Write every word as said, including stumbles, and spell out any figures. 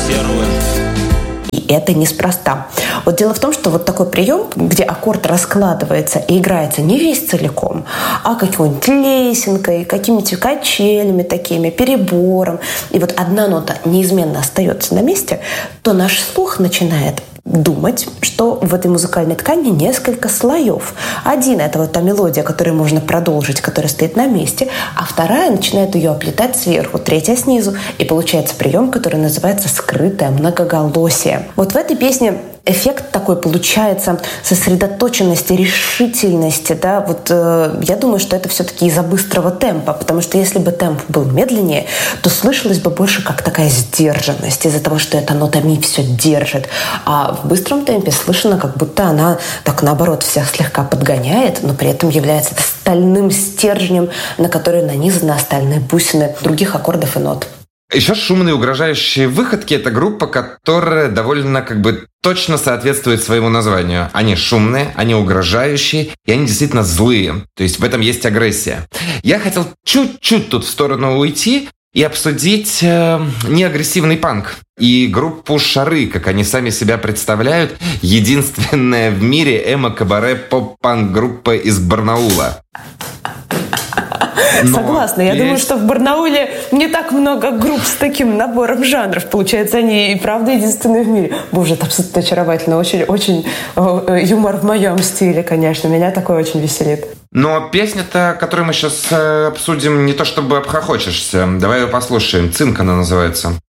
консервы. И это неспроста. Вот дело в том, что вот такой прием, где аккорд раскладывается и играется не весь целиком, а какой-нибудь лесенкой, какими-то качелями такими, перебором, и вот одна нота неизменно остается на месте, то наш слух начинает думать, что в этой музыкальной ткани несколько слоев. Один — это вот та мелодия, которую можно продолжить, которая стоит на месте, а вторая начинает ее оплетать сверху, третья снизу, и получается прием, который называется скрытое многоголосие. Вот в этой песне эффект такой получается сосредоточенности, решительности, да, вот э, я думаю, что это все-таки из-за быстрого темпа, потому что если бы темп был медленнее, то слышалось бы больше как такая сдержанность из-за того, что эта нота ми все держит, а в быстром темпе слышно, как будто она так наоборот всех слегка подгоняет, но при этом является стальным стержнем, на который нанизаны остальные бусины других аккордов и нот. Еще шумные угрожающие выходки — это группа, которая довольно как бы точно соответствует своему названию. Они шумные, они угрожающие, и они действительно злые. То есть в этом есть агрессия. Я хотел чуть-чуть тут в сторону уйти и обсудить э, неагрессивный панк и группу «Шары», как они сами себя представляют, единственная в мире эмо-кабаре-поп-панк-группа из Барнаула. Но Согласна. Я есть... думаю, что в Барнауле не так много групп с таким набором жанров. Получается, они и правда единственные в мире. Боже, это абсолютно очаровательно. Очень, очень э, юмор в моем стиле, конечно. Меня такое очень веселит. Но песня-то, которую мы сейчас э, обсудим, не то чтобы обхохочешься. Давай ее послушаем. «Цинк» она называется.